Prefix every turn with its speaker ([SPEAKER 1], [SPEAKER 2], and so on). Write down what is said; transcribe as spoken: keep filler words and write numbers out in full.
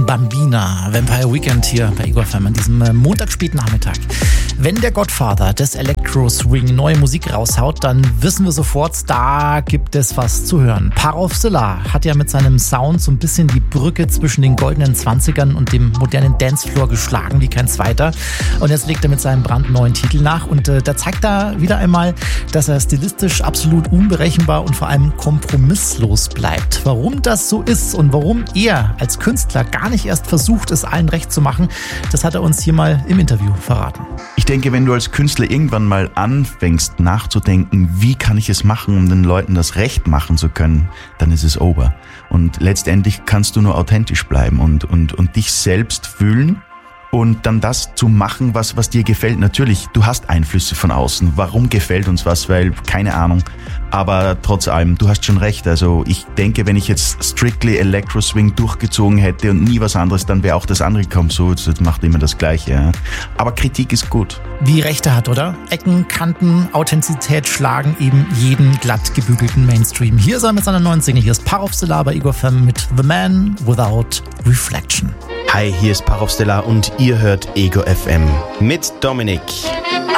[SPEAKER 1] Bambina, Vampire Weekend hier bei Ego F M an diesem äh, Montagsspätnachmittag. Wenn der Godfather des Electro-Swing neue Musik raushaut, dann wissen wir sofort, da gibt es was zu hören. Parov Stelar hat ja mit seinem Sound so ein bisschen die Brücke zwischen den goldenen Zwanzigern und dem modernen Dancefloor geschlagen wie kein zweiter. Und jetzt legt er mit seinem brandneuen Titel nach und äh, da zeigt er wieder einmal, dass er stilistisch absolut unberechenbar und vor allem kompromisslos bleibt. Warum das so ist und warum er als Künstler gar nicht erst versucht, es allen recht zu machen, das hat er uns hier mal im Interview verraten.
[SPEAKER 2] Ich denke, wenn du als Künstler irgendwann mal anfängst nachzudenken, wie kann ich es machen, um den Leuten das Recht machen zu können, dann ist es over. Und letztendlich kannst du nur authentisch bleiben und, und, und dich selbst fühlen und dann das zu machen, was, was dir gefällt. Natürlich, du hast Einflüsse von außen. Warum gefällt uns was? Weil, keine Ahnung. Aber trotz allem, du hast schon recht. Also ich denke, wenn ich jetzt strictly Electro Swing durchgezogen hätte und nie was anderes, dann wäre auch das andere gekommen. So, jetzt macht immer das Gleiche. Ja. Aber Kritik ist gut.
[SPEAKER 1] Wie Recht er hat, oder? Ecken, Kanten, Authentizität schlagen eben jeden glatt gebügelten Mainstream. Hier ist er mit seiner neuen Single. Hier ist Parov Stelar bei Ego F M mit The Man Without Reflection.
[SPEAKER 3] Hi, hier ist Parov Stelar und ihr hört Ego F M mit Dominik.